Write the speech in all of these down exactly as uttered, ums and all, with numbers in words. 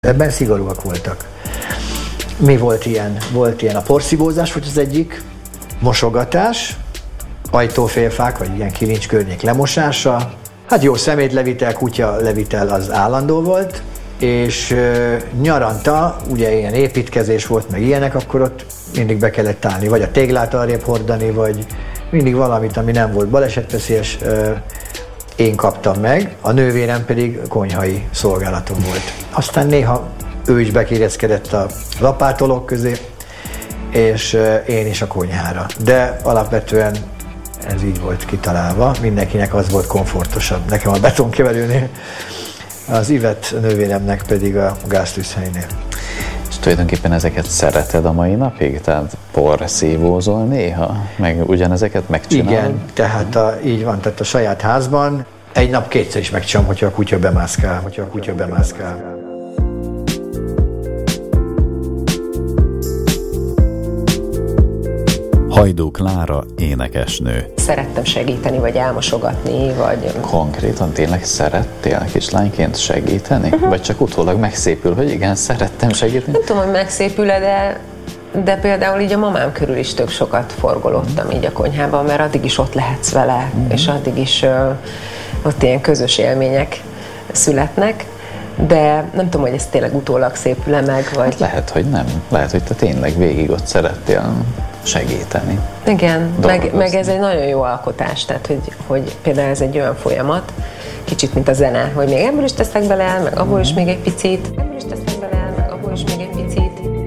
Ebben szigorúak voltak. Mi volt ilyen? Volt ilyen a porszívózás, volt az egyik, mosogatás, ajtófélfák, vagy ilyen kilincs környék lemosása. Hát jó, szemétlevitel, kutya levitel az állandó volt, és ö, nyaranta, ugye ilyen építkezés volt, meg ilyenek, akkor ott mindig be kellett állni, vagy a téglát arrébb hordani, vagy mindig valamit, ami nem volt balesetveszélyes, ö, én kaptam meg, a nővérem pedig konyhai szolgálatom volt. Aztán néha ő is bekéreckedett a lapátolók közé, és én is a konyhára. De alapvetően ez így volt kitalálva, mindenkinek az volt komfortosabb. Nekem a betonkeverőnél, az Ivett nővéremnek pedig a gáztűzhelynél. És tulajdonképpen ezeket szereted a mai napig? Tehát porszívózol néha? Meg ugyanezeket megcsinálod? Igen, tehát a, így van, tehát a saját házban egy nap kétszer is megcsinálom, hogyha a kutya bemászkál, hogyha a kutya bemászkál. Hajdú Klára énekesnő. Szerettem segíteni, vagy elmosogatni, vagy... Konkrétan tényleg szerettél kislányként segíteni? Uh-huh. Vagy csak utólag megszépül, hogy igen, szerettem segíteni? Nem tudom, hogy megszépül-e, de, de például így a mamám körül is tök sokat forgolódtam uh-huh. így a konyhában, mert addig is ott lehetsz vele, uh-huh. és addig is uh, ott ilyen közös élmények születnek. De nem tudom, hogy ez tényleg utólag szépül-e meg, vagy... Hát lehet, hogy nem. Lehet, hogy te tényleg végig ott szerettél segíteni. Igen, meg, meg ez egy nagyon jó alkotás, tehát hogy, hogy például ez egy olyan folyamat, kicsit mint a zene, hogy még ebből is teszek bele, meg abból is még egy picit, ebből is teszek bele, meg abból is még egy picit.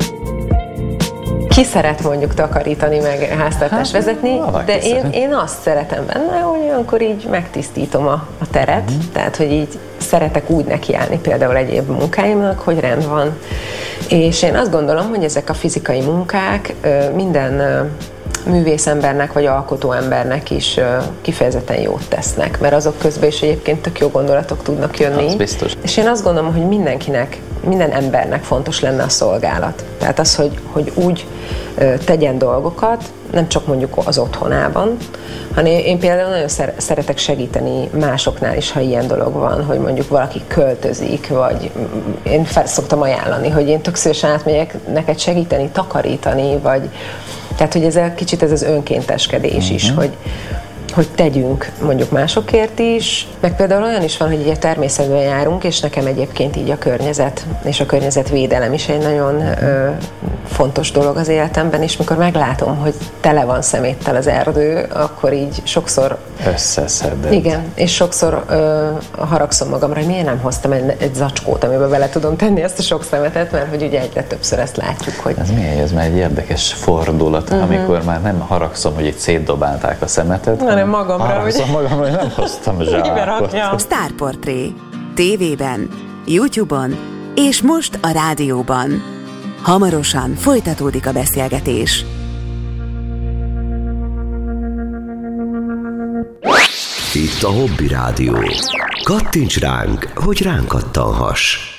Ki szeret mondjuk takarítani, meg háztartást hát, vezetni, de én, én azt szeretem benne, hogy olyankor így megtisztítom a, a teret, mm. tehát hogy így szeretek úgy nekiállni például egyéb munkáimnak, hogy rend van. És én azt gondolom, hogy ezek a fizikai munkák minden művészembernek vagy alkotó embernek is kifejezetten jót tesznek, mert azok közben is egyébként tök jó gondolatok tudnak jönni. Az biztos. És én azt gondolom, hogy mindenkinek, minden embernek fontos lenne a szolgálat. Tehát az, hogy, hogy úgy tegyen dolgokat, nem csak mondjuk az otthonában, hanem én például nagyon szeretek segíteni másoknál is, ha ilyen dolog van, hogy mondjuk valaki költözik, vagy én fel szoktam ajánlani, hogy én tök szívesen átmegyek neked segíteni, takarítani, vagy tehát, hogy ez egy kicsit ez az önkénteskedés uh-huh. is, hogy, hogy tegyünk mondjuk másokért is, meg például olyan is van, hogy így a természetben járunk, és nekem egyébként így a környezet és a környezetvédelem is egy nagyon ö, fontos dolog az életemben, és mikor meglátom, hogy tele van szeméttel az erdő, akkor így sokszor összeszeded. Igen, és sokszor ö, haragszom magamra, hogy miért nem hoztam egy, egy zacskót, amiben bele tudom tenni ezt a sok szemetet, mert hogy ugye egyre többször ezt látjuk, hogy... Ez miért? Ez már egy érdekes fordulat, uh-huh. amikor már nem haragszom, hogy itt szétdobálták a szemetet, hanem magamra, haragszom hogy... magamra, hogy nem hoztam zsákot. Sztárportré. Tévében, YouTube-on és most a rádióban. Hamarosan folytatódik a beszélgetés. Itt a Hobby Rádió. Kattints ránk, hogy ránk kattanhass.